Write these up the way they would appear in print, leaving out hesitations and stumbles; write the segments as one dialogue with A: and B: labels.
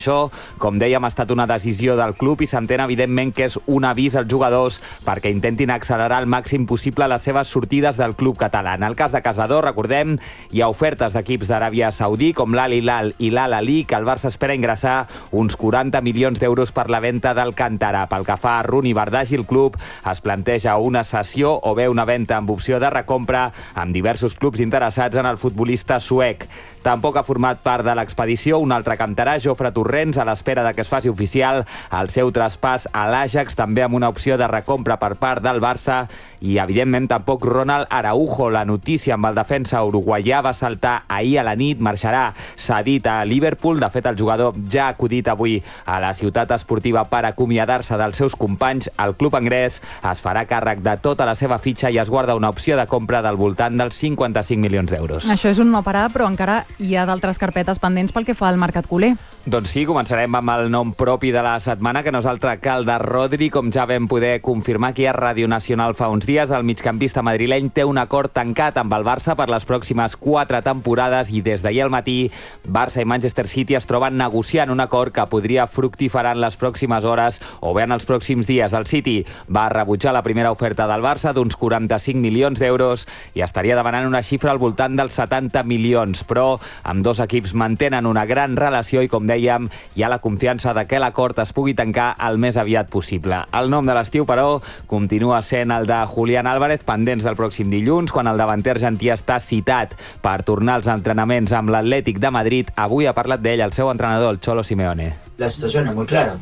A: Això, com dèiem, ha estat una decisió del club i s'entén evidentment que és un avís als jugadors perquè intentin accelerar al màxim possible les seves sortides del club català. En el cas de Casador, recordem, hi ha ofertes d'equips d'Aràbia Saudí com l'Al Hilal i l'Al Ahly, que el Barça espera ingressar uns 40 milions d'euros per la venda del Cantara. Pel que fa a Rooney Bardghji, el club es planteja una cessió o bé una venda amb opció de recompra amb diversos clubs interessats en el futbolista suec. Tampoc ha format part de l'expedició un altre canterà, Jofre Torrents, a l'espera de que es faci oficial el seu traspàs a l'Ajax, també amb una opció de recompra per part del Barça, i evidentment tampoc Ronald Araujo. La notícia amb el defensa uruguaià va saltar ahir a la nit, marxarà cedit a Liverpool. De fet, el jugador ja ha acudit avui a la ciutat esportiva per acomiadar-se dels seus companys. El club anglès es farà càrrec de tota la seva fitxa i es guarda una opció de compra del voltant dels 55 milions d'euros.
B: Això és un no parar, però encara hi ha d'altres carpetes pendents pel que fa al mercat culer.
A: Doncs sí, començarem amb el nom propi de la setmana, que no és altre que el de Rodri. Com ja vam poder confirmar aquí a Ràdio Nacional fa uns dies, el migcampista madrileny té un acord tancat amb el Barça per les pròximes 4 temporades i des d'ahir al matí Barça i Manchester City es troben negociant un acord que podria fructificar en les pròximes hores o bé en els pròxims dies. El City va rebutjar la primera oferta del Barça d'uns 45 milions d'euros i estaria demanant una xifra al voltant dels 70 milions, però ambdós equips mantenen una gran relació i, com dèiem, hi ha la confiança de que l'acord es pugui tancar el més aviat possible. El nom de l'estiu, però, continua sent el de Julián Álvarez, pendents del pròxim dilluns, quan el davanter argentí està citat per tornar als entrenaments amb l'Atlètic de Madrid. Avui ha parlat d'ell el seu entrenador, el Cholo Simeone.
C: La situación es muy clara.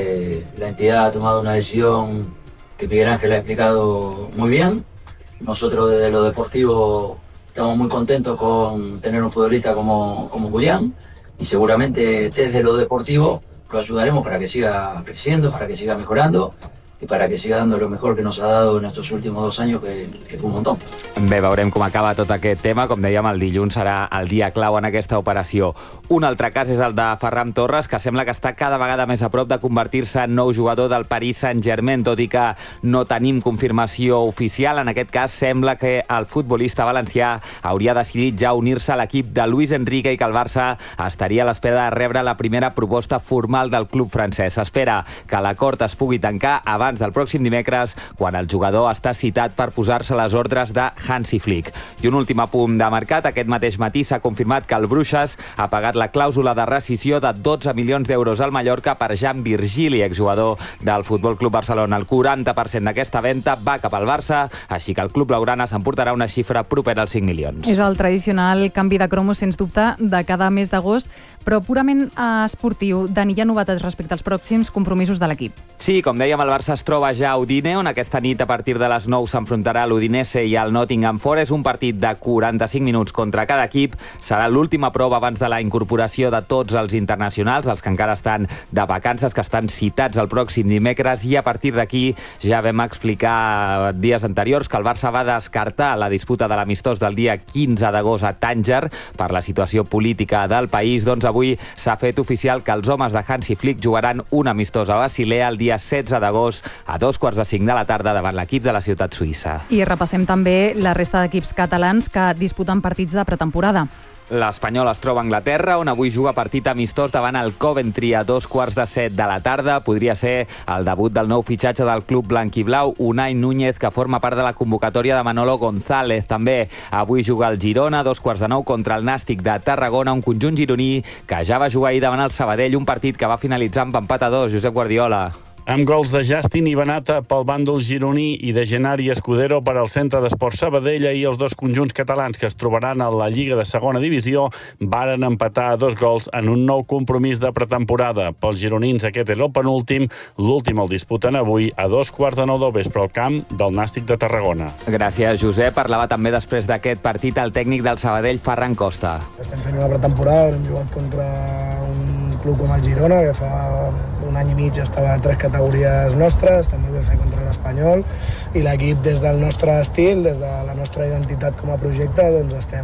C: La entidad ha tomado una decisión que Miguel Ángel ha explicado muy bien. Nosotros desde lo deportivo estamos muy contentos con tener un futbolista como Julián y seguramente desde lo deportivo lo ayudaremos para que siga creciendo, para que siga mejorando i para que siga dando lo mejor que nos ha dado en estos últimos 2 años, que fue un montón.
A: Bé, veurem com acaba tot aquest tema. Com dèiem, el dilluns serà el dia clau en aquesta operació. Un altre cas és el de Ferran Torres, que sembla que està cada vegada més a prop de convertir-se en nou jugador del Paris Saint-Germain, tot i que no tenim confirmació oficial. En aquest cas, sembla que el futbolista valencià hauria decidit ja unir-se a l'equip de Luis Enrique i que el Barça estaria a l'espera de rebre la primera proposta formal del club francès. S'espera que l'acord es pugui tancar abans del pròxim dimecres, quan el jugador està citat per posar-se a les ordres de Hansi Flick. I un últim apunt de mercat. Aquest mateix matí s'ha confirmat que el Bruixes ha pagat la clàusula de rescissió de 12 milions d'euros al Mallorca per Jan Virgili, exjugador del Futbol Club Barcelona. El 40% d'aquesta venda va cap al Barça, així que el club blaugrana s'emportarà una xifra propera als 5 milions.
B: És el tradicional canvi de cromos, sens dubte, de cada mes d'agost, però purament esportiu. Dani, hi ha novetats respecte als pròxims compromisos de l'equip?
A: Sí, com dèiem, el Barça es troba ja a Udine, on aquesta nit a partir de les 9 s'enfrontarà l'Udinese i el Nottingham Forest. Un partit de 45 minuts contra cada equip. Serà l'última prova abans de la incorporació de tots els internacionals, els que encara estan de vacances, que estan citats el pròxim dimecres, i a partir d'aquí ja vam explicar dies anteriors que el Barça va descartar la disputa de l'amistós del dia 15 d'agost a Tànger per la situació política del país. Doncs avui s'ha fet oficial que els homes de Hansi Flick jugaran un amistós a Basilea el dia 16 d'agost a 2:45 de la tarda davant l'equip de la ciutat suïssa.
B: I repassem també la resta d'equips catalans que disputen partits de pretemporada.
A: L'Espanyol es troba a Anglaterra, on avui juga partit amistós davant el Coventry a 2:15 de la tarda. Podria ser el debut del nou fitxatge del club blanquiblau, Unai Núñez, que forma part de la convocatòria de Manolo González. També avui juga el Girona a 2:15 contra el Nàstic de Tarragona, un conjunt gironí que ja va jugar ahir davant el Sabadell, un partit que va finalitzar amb empat a 2. Josep Guardiola.
D: Amb gols de Justin i Benata pel bàndol gironí i de Genari Escudero per al Centre d'Esports Sabadell, i els dos conjunts catalans que es trobaran a la Lliga de Segona Divisió varen empatar a 2 gols en un nou compromís de pretemporada. Pels gironins aquest és el penúltim, l'últim el disputen avui a 2:15 del vespre al camp del Nàstic de Tarragona.
A: Gràcies, Josep. Parlava també després d'aquest partit el tècnic del Sabadell, Ferran Costa.
E: Estem fent una pretemporada, hem jugat contra un club com el Girona, que fa un any i mig estava a 3 categories nostres, també ho vam fer contra l'Espanyol, i l'equip, des del nostre estil, des de la nostra identitat com a projecte, doncs estem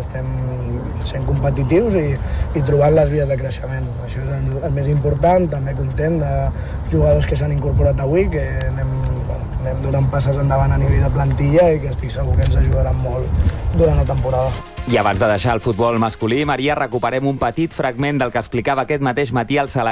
E: sent competitius i trobant les vies de creixement. Això és el més important. També content de jugadors que s'han incorporat avui, que anem donant passes endavant a nivell de plantilla i que estic segur que ens ajudaran molt durant la temporada.
A: I abans de deixar el futbol masculí, Maria, recuperem un petit fragment del que explicava aquest mateix matí el